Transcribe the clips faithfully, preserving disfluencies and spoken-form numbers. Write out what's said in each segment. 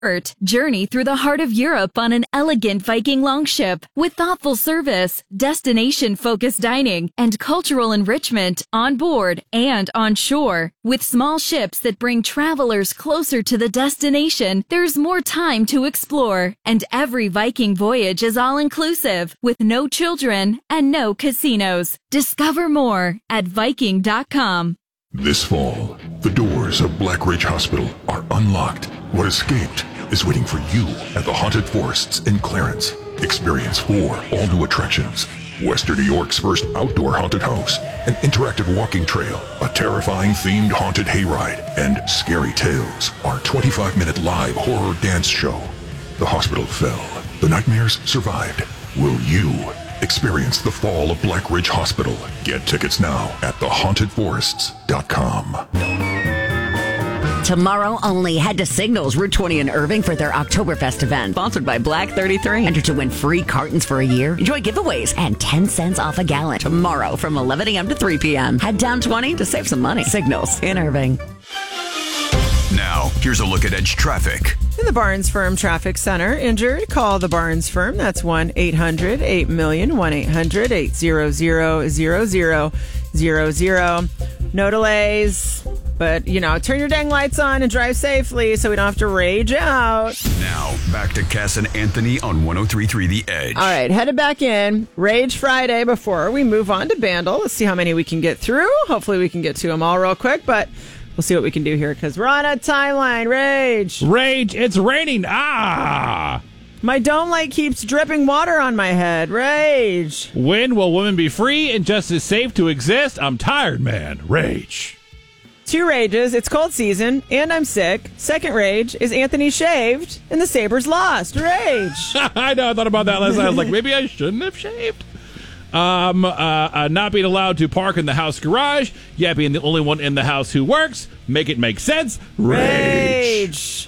Journey through the heart of Europe on an elegant Viking longship with thoughtful service, destination-focused dining, and cultural enrichment on board and on shore. With small ships that bring travelers closer to the destination, there's more time to explore. And every Viking voyage is all-inclusive with no children and no casinos. Discover more at Viking dot com. This fall, the doors of Black Ridge Hospital are unlocked. What escaped is waiting for you at the Haunted Forests in Clarence. Experience four all-new attractions. Western New York's first outdoor haunted house, an interactive walking trail, a terrifying themed haunted hayride, and Scary Tales, our twenty-five minute live horror dance show. The hospital fell. The nightmares survived. Will you experience the fall of Black Ridge Hospital? Get tickets now at the haunted forests dot com. Tomorrow only, head to Signals Route twenty in Irving for their Oktoberfest event. Sponsored by Black thirty-three. Enter to win free cartons for a year. Enjoy giveaways and ten cents off a gallon. Tomorrow from eleven a.m. to three p.m. Head down twenty to save some money. Signals in Irving. Now, here's a look at Edge traffic. In the Barnes Firm Traffic Center, injured? Call the Barnes Firm. That's one eight hundred eight million, one eight hundred eight hundred zero zero zero zero. No delays, but, you know, turn your dang lights on and drive safely so we don't have to rage out. Now, back to Cass and Anthony on one oh three point three The Edge. All right, headed back in. Rage Friday before we move on to Bandle. Let's see how many we can get through. Hopefully we can get to them all real quick, but we'll see what we can do here because we're on a timeline. Rage. Rage, it's raining. Ah! My dome light keeps dripping water on my head. Rage. When will women be free and just as safe to exist? I'm tired, man. Rage. Two rages. It's cold season, and I'm sick. Second rage is Anthony shaved, and the Sabres lost. Rage. I know. I thought about that last night. I was like, maybe I shouldn't have shaved. Um, uh, uh, not being allowed to park in the house garage. Yeah, being the only one in the house who works. Make it make sense. Rage. Rage.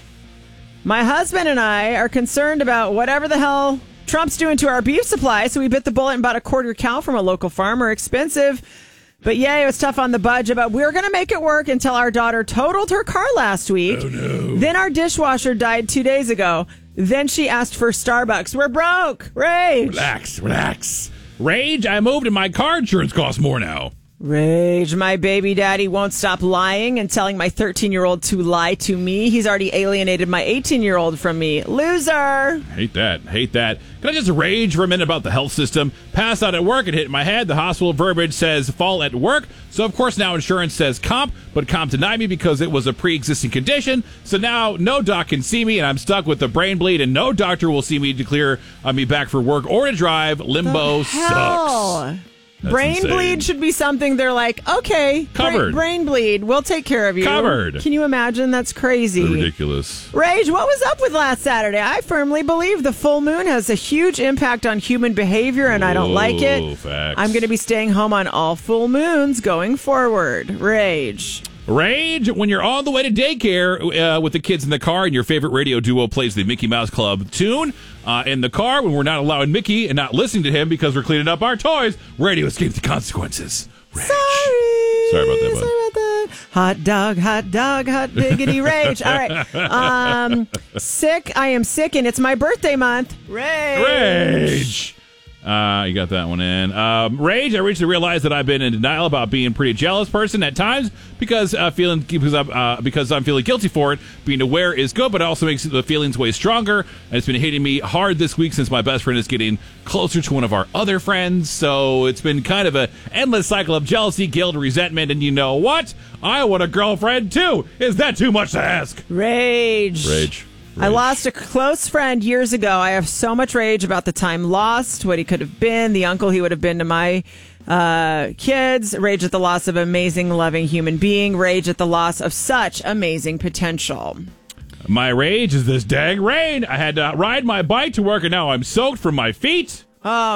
My husband and I are concerned about whatever the hell Trump's doing to our beef supply, so we bit the bullet and bought a quarter cow from a local farmer. Expensive, but yay, it was tough on the budget, but we were going to make it work until our daughter totaled her car last week. Oh, no. Then our dishwasher died two days ago. Then she asked for Starbucks. We're broke. Rage. Relax, relax. Rage, I moved and my car insurance costs more now. Rage. My baby daddy won't stop lying and telling my thirteen-year-old to lie to me. He's already alienated my eighteen-year-old from me. Loser. Hate that. Hate that. Can I just rage for a minute about the health system? Passed out at work and hit my head. The hospital verbiage says fall at work. So, of course, now insurance says comp, but comp denied me because it was a pre-existing condition. So now no doc can see me, and I'm stuck with the brain bleed, and no doctor will see me to clear uh, me back for work or to drive. Limbo sucks. That's brain insane. bleed should be something they're like, okay, covered. Brain, brain bleed, we'll take care of you. Covered. Can you imagine? That's crazy. Ridiculous. Rage, what was up with last Saturday? I firmly believe the full moon has a huge impact on human behavior, and I don't like it. Facts. I'm going to be staying home on all full moons going forward. Rage. Rage when you're on the way to daycare uh, with the kids in the car and your favorite radio duo plays the Mickey Mouse Club tune uh, in the car when we're not allowing Mickey and not listening to him because we're cleaning up our toys. Radio escapes the consequences. Rage. Sorry. Sorry about that, bud. Sorry about that. Hot dog, hot dog, hot diggity rage. All right. Um, sick. I am sick, and it's my birthday month. Rage. Rage. Uh, you got that one in. Um, rage. I recently realized that I've been in denial about being a pretty jealous person at times because uh, feeling because I'm uh, because I'm feeling guilty for it. Being aware is good, but it also makes the feelings way stronger. And it's been hitting me hard this week since my best friend is getting closer to one of our other friends. So it's been kind of an endless cycle of jealousy, guilt, resentment. And you know what? I want a girlfriend too. Is that too much to ask? Rage. Rage. I lost a close friend years ago. I have so much rage about the time lost, what he could have been, the uncle he would have been to my uh, kids. Rage at the loss of an amazing, loving human being. Rage at the loss of such amazing potential. My rage is this dang rain. I had to ride my bike to work, and now I'm soaked from my feet. Oh,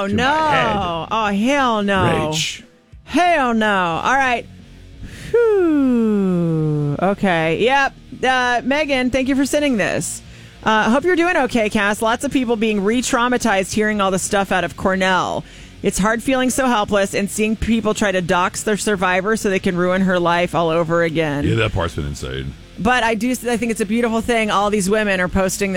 no. Oh, hell no. Rage. Hell no. All right. Whew. Okay. Yep. Uh, Megan, thank you for sending this. I uh, hope you're doing okay, Cass. Lots of people being re-traumatized hearing all the stuff out of Cornell. It's hard feeling so helpless and seeing people try to dox their survivor so they can ruin her life all over again. Yeah, that part's been insane. But I do. I think it's a beautiful thing. All these women are posting